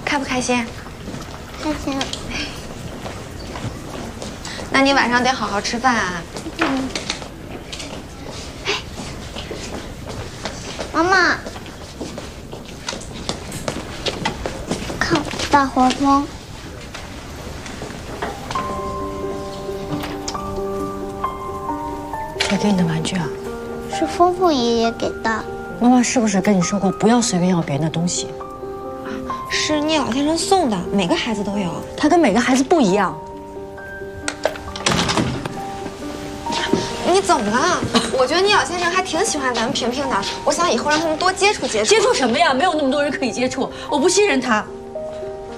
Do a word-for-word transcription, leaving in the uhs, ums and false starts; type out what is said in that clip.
开不开心？ 开心。 那你晚上得好好吃饭啊。 嗯。哎，妈妈，看大黄蜂。 谁给你的玩具啊？ 是峰峰爷爷给的。 妈妈是不是跟你说过不要随便要别人的东西？ 啊，是聂老先生送的，每个孩子都有。 他跟每个孩子不一样。 你怎么了？我觉得聂老先生还挺喜欢咱们萍萍的，我想以后让他们多接触接触。 接触什么呀？没有那么多人可以接触，我不信任他。